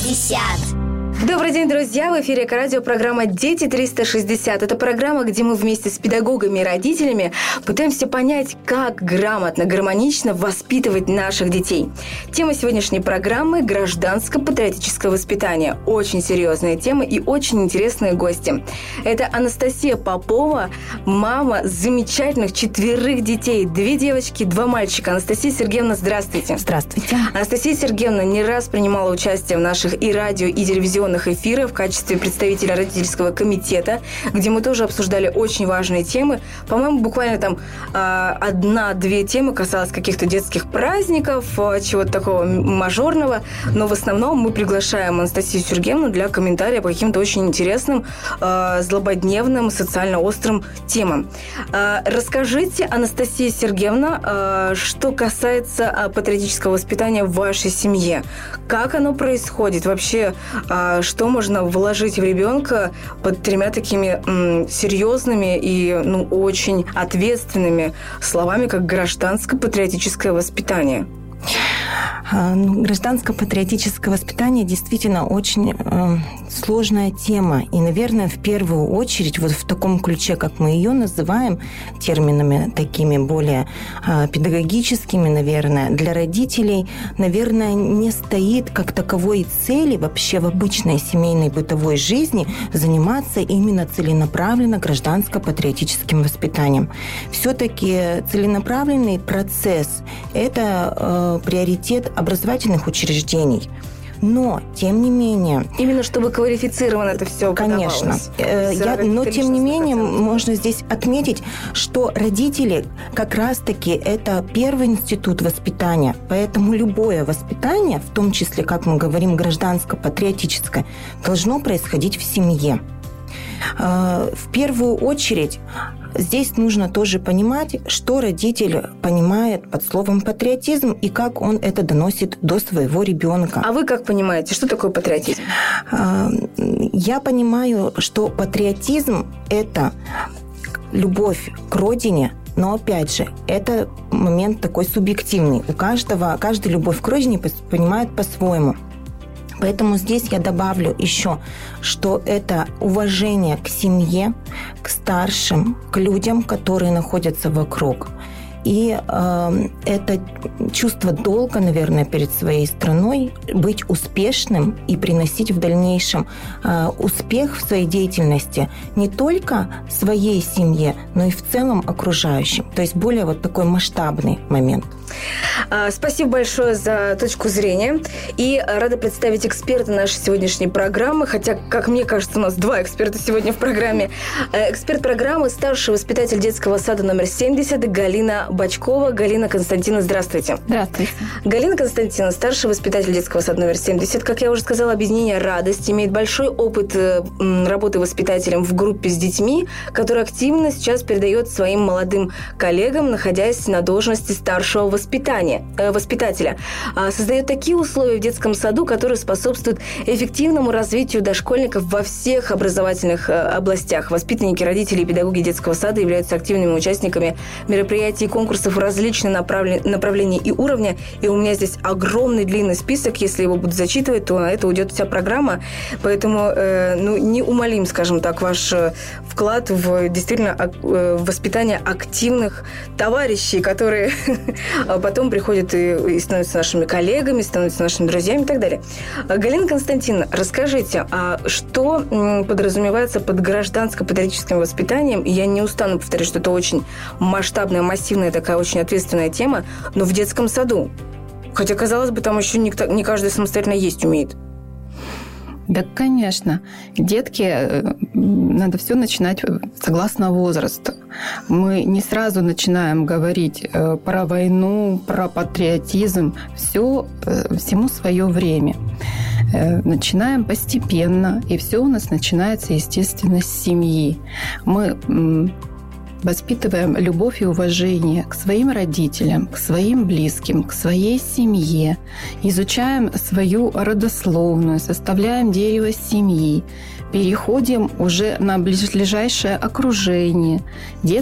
Добрый день, друзья! В эфире Эко-радио программа «Дети 360». Это программа, где мы вместе с педагогами и родителями пытаемся понять, как грамотно, гармонично воспитывать наших детей. Тема сегодняшней программы – гражданско-патриотическое воспитание. Очень серьезная тема и очень интересные гости. Это Анастасия Попова, мама замечательных 4 детей. 2 девочки, 2 мальчика. Анастасия Сергеевна, здравствуйте. Здравствуйте. Анастасия Сергеевна не раз принимала участие в наших и радио, и телевизионных эфирах в качестве представителя родительского комитета, где мы тоже обсуждали очень важные темы. По-моему, буквально там 1-2 темы касалось каких-то детских праздников, чего-то такого мажорного, но в основном мы приглашаем Анастасию Сергеевну для комментария по каким-то очень интересным, злободневным, социально острым темам. Расскажите, Анастасия Сергеевна, что касается патриотического воспитания в вашей семье. Как оно происходит? Вообще, что можно вложить в ребенка под 3 такими серьезными и очень ответственными словами, как гражданско-патриотическое воспитание? Гражданско-патриотическое воспитание действительно очень сложная тема. И, наверное, в первую очередь, вот в таком ключе, как мы ее называем, терминами такими более педагогическими, наверное, для родителей, наверное, не стоит как таковой цели вообще в обычной семейной бытовой жизни заниматься именно целенаправленно гражданско-патриотическим воспитанием. Все-таки целенаправленный процесс – это приоритет образовательных учреждений. Но, тем не менее... Именно чтобы квалифицированно это все подавалось. Конечно. Но, тем не менее, можно здесь отметить, что родители как раз-таки это первый институт воспитания. Поэтому любое воспитание, в том числе, как мы говорим, гражданско-патриотическое, должно происходить в семье. В первую очередь, здесь нужно тоже понимать, что родитель понимает под словом патриотизм и как он это доносит до своего ребенка. А вы как понимаете, что такое патриотизм? Я понимаю, что патриотизм – это любовь к родине, но, опять же, это момент такой субъективный. Каждый любовь к родине понимает по-своему. Поэтому здесь я добавлю еще, что это уважение к семье, к старшим, к людям, которые находятся вокруг. И это чувство долга, наверное, перед своей страной, быть успешным и приносить в дальнейшем успех в своей деятельности не только своей семье, но и в целом окружающим. То есть более вот такой масштабный момент. Спасибо большое за точку зрения. И рада представить эксперта нашей сегодняшней программы. Хотя, как мне кажется, у нас 2 эксперта сегодня в программе. Эксперт программы – старший воспитатель детского сада номер 70 Галина Бочкова. Галина Константиновна, здравствуйте. Здравствуйте. Галина Константиновна, старший воспитатель детского сада номер 70. Как я уже сказала, объединение «Радость» имеет большой опыт работы воспитателем в группе с детьми, который активно сейчас передает своим молодым коллегам, находясь на должности старшего воспитателя. Создает такие условия в детском саду, которые способствуют эффективному развитию дошкольников во всех образовательных областях. Воспитанники, родители и педагоги детского сада являются активными участниками мероприятий и конкурсов различных направлений и уровня. И у меня здесь огромный длинный список. Если его буду зачитывать, то на это уйдет вся программа. Поэтому неумолим, скажем так, ваш вклад в действительно воспитание активных товарищей, которые потом приходят и становятся нашими коллегами, становятся нашими друзьями и так далее. Галина Константиновна, расскажите, что подразумевается под гражданско-патриотическим воспитанием? Я не устану повторять, что это очень масштабная, массивная, такая очень ответственная тема, но в детском саду. Хотя, казалось бы, там еще не каждый самостоятельно есть умеет. Да, конечно. Детки, надо все начинать согласно возрасту. Мы не сразу начинаем говорить про войну, про патриотизм. Всему свое время. Начинаем постепенно, и все у нас начинается, естественно, с семьи. Мы воспитываем любовь и уважение к своим родителям, к своим близким, к своей семье, изучаем свою родословную, составляем дерево семьи, переходим уже на ближайшее окружение.